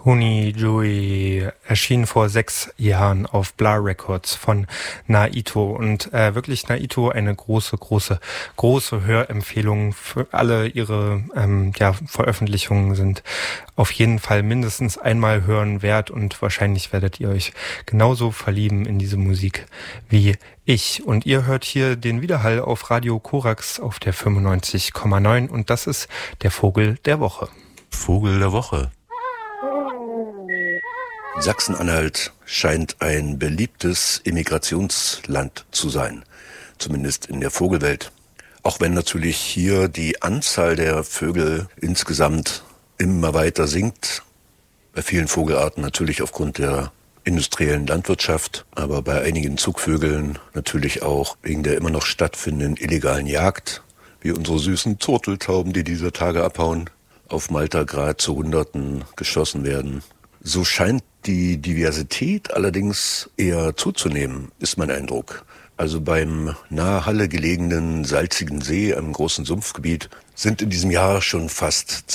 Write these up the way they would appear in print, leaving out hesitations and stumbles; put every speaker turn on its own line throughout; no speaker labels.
Huni Jui erschien vor 6 Jahren auf Blah Records von Naito und wirklich Naito eine große Hörempfehlung für alle ihre Veröffentlichungen sind auf jeden Fall mindestens einmal hören wert und wahrscheinlich werdet ihr euch genauso verlieben in diese Musik wie ich. Und ihr hört hier den Widerhall auf Radio Korax auf der 95,9 und das ist der Vogel der Woche.
Vogel der Woche. Sachsen-Anhalt scheint ein beliebtes Immigrationsland zu sein, zumindest in der Vogelwelt. Auch wenn natürlich hier die Anzahl der Vögel insgesamt immer weiter sinkt, bei vielen Vogelarten natürlich aufgrund der industriellen Landwirtschaft, aber bei einigen Zugvögeln natürlich auch wegen der immer noch stattfindenden illegalen Jagd, wie unsere süßen Turteltauben, die dieser Tage abhauen, auf Malta gerade zu Hunderten geschossen werden. So scheint die Diversität allerdings eher zuzunehmen, ist mein Eindruck. Also beim nahe Halle gelegenen salzigen See, einem großen Sumpfgebiet, sind in diesem Jahr schon fast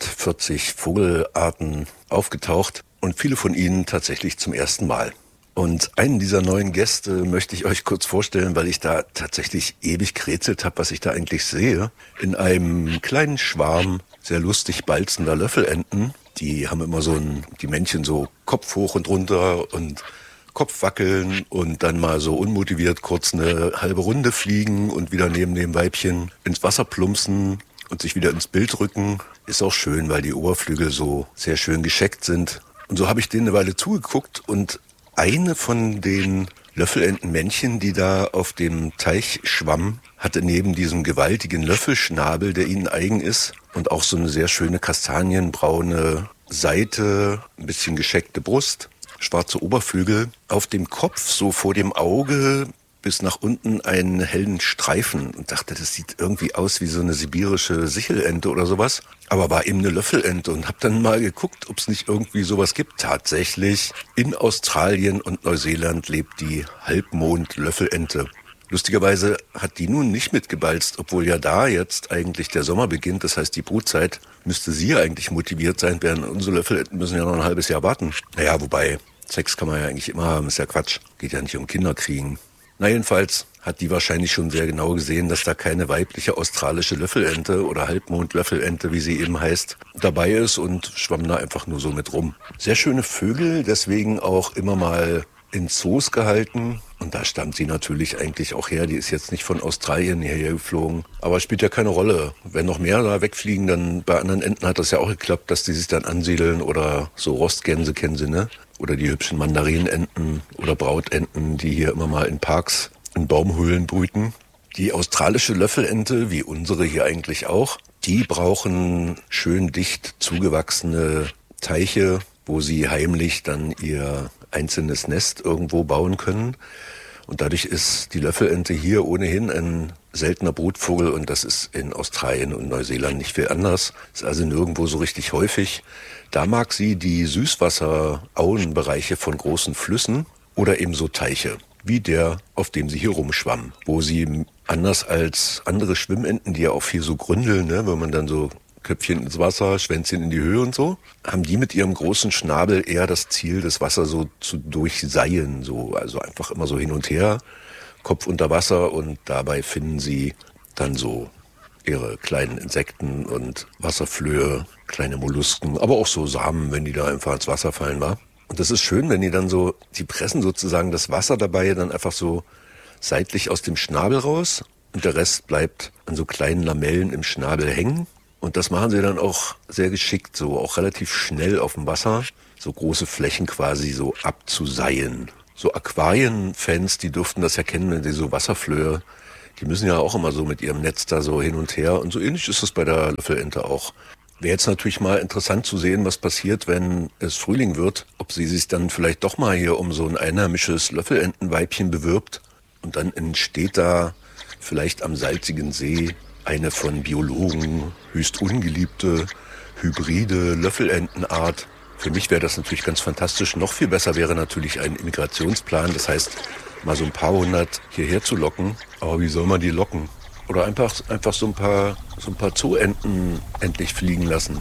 240 Vogelarten aufgetaucht und viele von ihnen tatsächlich zum ersten Mal. Und einen dieser neuen Gäste möchte ich euch kurz vorstellen, weil ich da tatsächlich ewig gerätselt habe, was ich da eigentlich sehe. In einem kleinen Schwarm sehr lustig balzender Löffelenten. Die haben immer die Männchen so Kopf hoch und runter und Kopf wackeln und dann mal so unmotiviert kurz eine halbe Runde fliegen und wieder neben dem Weibchen ins Wasser plumpsen und sich wieder ins Bild rücken. Ist auch schön, weil die Oberflügel so sehr schön gescheckt sind. Und so habe ich denen eine Weile zugeguckt und eine von den Löffelentenmännchen, die da auf dem Teich schwamm, hatte neben diesem gewaltigen Löffelschnabel, der ihnen eigen ist, und auch so eine sehr schöne kastanienbraune Seite, ein bisschen gescheckte Brust, schwarze Oberflügel, auf dem Kopf, so vor dem Auge bis nach unten einen hellen Streifen und dachte, das sieht irgendwie aus wie so eine sibirische Sichelente oder sowas, aber war eben eine Löffelente und habe dann mal geguckt, ob es nicht irgendwie sowas gibt. Tatsächlich, in Australien und Neuseeland lebt die Halbmond-Löffelente. Lustigerweise hat die nun nicht mitgebalzt, obwohl ja da jetzt eigentlich der Sommer beginnt. Das heißt, die Brutzeit müsste sie ja eigentlich motiviert sein, während unsere Löffelenten müssen ja noch ein halbes Jahr warten. Naja, wobei, Sex kann man ja eigentlich immer haben, ist ja Quatsch. Geht ja nicht um Kinderkriegen. Na jedenfalls hat die wahrscheinlich schon sehr genau gesehen, dass da keine weibliche australische Löffelente oder Halbmond-Löffelente, wie sie eben heißt, dabei ist und schwamm da einfach nur so mit rum. Sehr schöne Vögel, deswegen auch immer mal in Zoos gehalten. Und da stammt sie natürlich eigentlich auch her. Die ist jetzt nicht von Australien hierher geflogen. Aber spielt ja keine Rolle. Wenn noch mehr da wegfliegen, dann bei anderen Enten hat das ja auch geklappt, dass die sich dann ansiedeln. Oder so Rostgänse kennen sie, ne? Oder die hübschen Mandarinenten oder Brautenten, die hier immer mal in Parks in Baumhöhlen brüten. Die australische Löffelente, wie unsere hier eigentlich auch, die brauchen schön dicht zugewachsene Teiche, wo sie heimlich dann ihr einzelnes Nest irgendwo bauen können. Und dadurch ist die Löffelente hier ohnehin ein seltener Brutvogel und das ist in Australien und Neuseeland nicht viel anders. Ist also nirgendwo so richtig häufig. Da mag sie die Süßwasser-Auenbereiche von großen Flüssen oder eben so Teiche, wie der, auf dem sie hier rumschwamm, wo sie anders als andere Schwimmenten, die ja auch viel so gründeln, ne, wenn man dann so Köpfchen ins Wasser, Schwänzchen in die Höhe und so, haben die mit ihrem großen Schnabel eher das Ziel, das Wasser so zu durchseien, so, also einfach immer so hin und her, Kopf unter Wasser und dabei finden sie dann so ihre kleinen Insekten und Wasserflöhe, kleine Mollusken, aber auch so Samen, wenn die da einfach ins Wasser fallen, war. Und das ist schön, wenn die dann so, die pressen sozusagen das Wasser dabei dann einfach so seitlich aus dem Schnabel raus und der Rest bleibt an so kleinen Lamellen im Schnabel hängen. Und das machen sie dann auch sehr geschickt, so auch relativ schnell auf dem Wasser, so große Flächen quasi so abzuseien. So Aquarienfans, die dürften das ja kennen, wenn sie so Wasserflöhe, die müssen ja auch immer so mit ihrem Netz da so hin und her. Und so ähnlich ist es bei der Löffelente auch. Wäre jetzt natürlich mal interessant zu sehen, was passiert, wenn es Frühling wird, ob sie sich dann vielleicht doch mal hier um so ein einheimisches Löffelentenweibchen bewirbt. Und dann entsteht da vielleicht am salzigen See eine von Biologen höchst ungeliebte, hybride Löffelentenart. Für mich wäre das natürlich ganz fantastisch. Noch viel besser wäre natürlich ein Immigrationsplan. Das heißt, mal so ein paar hundert hierher zu locken. Aber wie soll man die locken? Oder einfach so ein paar Zooenten endlich fliegen lassen.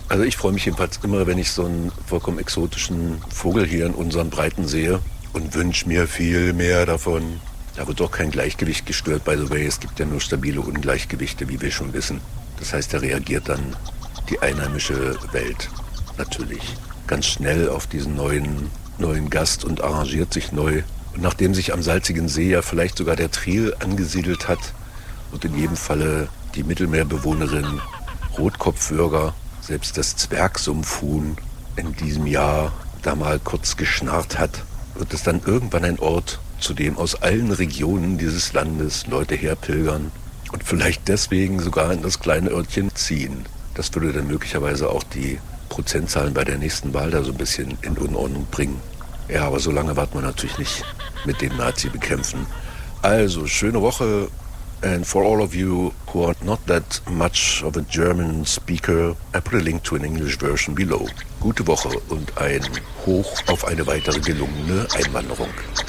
Also ich freue mich jedenfalls immer, wenn ich so einen vollkommen exotischen Vogel hier in unseren Breiten sehe und wünsche mir viel mehr davon. Da wird doch kein Gleichgewicht gestört, by the way. Es gibt ja nur stabile Ungleichgewichte, wie wir schon wissen. Das heißt, da reagiert dann die einheimische Welt natürlich ganz schnell auf diesen neuen Gast und arrangiert sich neu. Und nachdem sich am salzigen See ja vielleicht sogar der Tril angesiedelt hat und in jedem Falle die Mittelmeerbewohnerin Rotkopfwürger, selbst das Zwergsumpfhuhn in diesem Jahr da mal kurz geschnarrt hat, wird es dann irgendwann ein Ort, zu dem aus allen Regionen dieses Landes Leute herpilgern und vielleicht deswegen sogar in das kleine Örtchen ziehen. Das würde dann möglicherweise auch die Prozentzahlen bei der nächsten Wahl da so ein bisschen in Unordnung bringen. Ja, aber so lange warten wir natürlich nicht mit dem Nazi-Bekämpfen. Also, schöne Woche. And for all of you who are not that much of a German speaker, I put a link to an English version below. Gute Woche und ein Hoch auf eine weitere gelungene Einwanderung.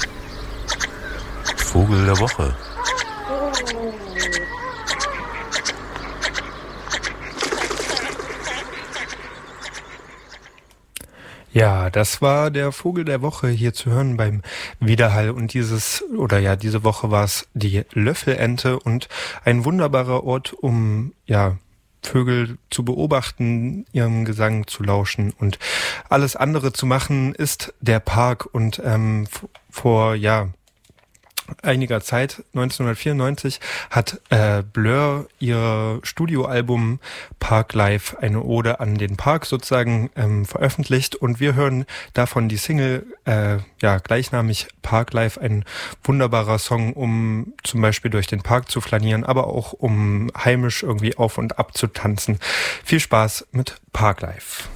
Vogel der Woche.
Ja, das war der Vogel der Woche hier zu hören beim Widerhall und diese Woche war es die Löffelente und ein wunderbarer Ort, um Vögel zu beobachten, ihrem Gesang zu lauschen und alles andere zu machen, ist der Park und vor einiger Zeit, 1994, hat Blur ihr Studioalbum Park Life, eine Ode an den Park sozusagen, veröffentlicht und wir hören davon die Single, gleichnamig Park Life, ein wunderbarer Song, um zum Beispiel durch den Park zu flanieren, aber auch um heimisch irgendwie auf und ab zu tanzen. Viel Spaß mit Park Life.